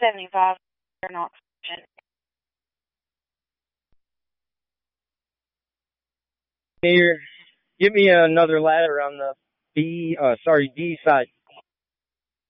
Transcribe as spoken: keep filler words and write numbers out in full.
seventy-five, not sufficient. Here, give me another ladder on the B, uh, sorry, D side.